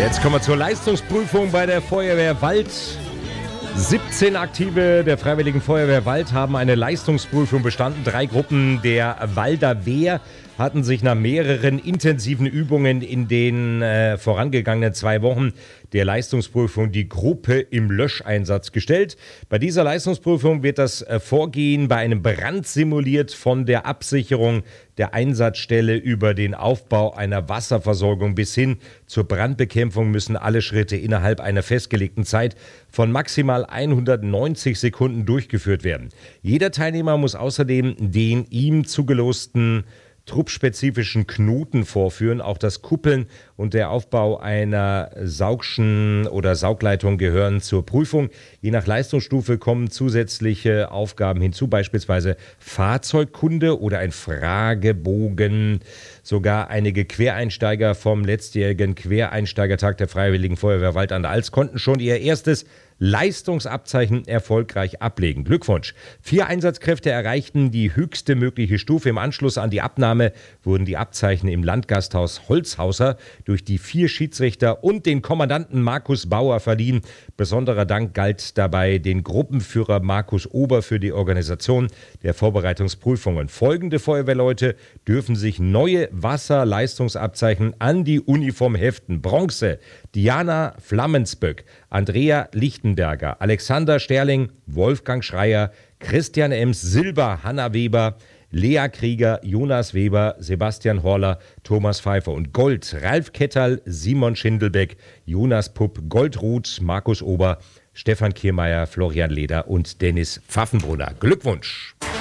Jetzt kommen wir zur Leistungsprüfung bei der Feuerwehr Wald. 17 Aktive der Freiwilligen Feuerwehr Wald haben eine Leistungsprüfung bestanden. 3 Gruppen der Walder Wehr hatten sich nach mehreren intensiven Übungen in den vorangegangenen 2 Wochen der Leistungsprüfung die Gruppe im Löscheinsatz gestellt. Bei dieser Leistungsprüfung wird das Vorgehen bei einem Brand simuliert, von der Absicherung der Einsatzstelle über den Aufbau einer Wasserversorgung bis hin zur Brandbekämpfung müssen alle Schritte innerhalb einer festgelegten Zeit von maximal 190 Sekunden durchgeführt werden. Jeder Teilnehmer muss außerdem den ihm zugelosten truppspezifischen Knoten vorführen. Auch das Kuppeln und der Aufbau einer Saugschen oder Saugleitung gehören zur Prüfung. Je nach Leistungsstufe kommen zusätzliche Aufgaben hinzu, beispielsweise Fahrzeugkunde oder ein Fragebogen. Sogar einige Quereinsteiger vom letztjährigen Quereinsteigertag der Freiwilligen Feuerwehr Wald an der Alz konnten schon ihr erstes Leistungsabzeichen erfolgreich ablegen. Glückwunsch! 4 Einsatzkräfte erreichten die höchste mögliche Stufe. Im Anschluss an die Abnahme wurden die Abzeichen im Landgasthaus Holzhauser durch die 4 Schiedsrichter und den Kommandanten Markus Bauer verliehen. Besonderer Dank galt dabei den Gruppenführer Markus Ober für die Organisation der Vorbereitungsprüfungen. Folgende Feuerwehrleute dürfen sich neue Wasserleistungsabzeichen an die Uniform heften. Bronze: Diana Flammensböck, Andrea Lichtenberger, Alexander Sterling, Wolfgang Schreier, Christian Ems, Silber Hanna Weber, Lea Krieger, Jonas Weber, Sebastian Horler, Thomas Pfeiffer und Gold Ralf Ketterl, Simon Schindelbeck, Jonas Pupp, Goldruth, Markus Ober, Stefan Kiermeier, Florian Leder und Dennis Pfaffenbrunner. Glückwunsch!